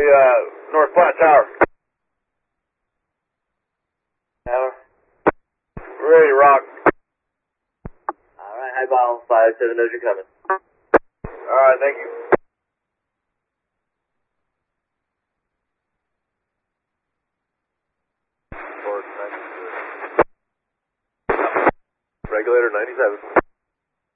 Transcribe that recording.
North Platte Tower. Tower. Ready to rock. Alright, high ball, 5-7 knows you're coming. Alright, thank you. Regulator 97.